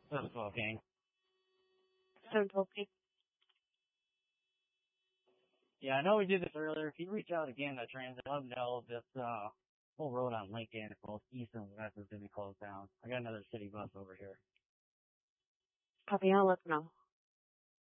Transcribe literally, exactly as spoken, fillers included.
That's okay. Don't talk to me. Yeah, I know we did this earlier. If you reach out again to transit, let them know this uh whole road on Lincoln, both east and west, is going to be closed down. I got another city bus over here. Copy, I'll let them know.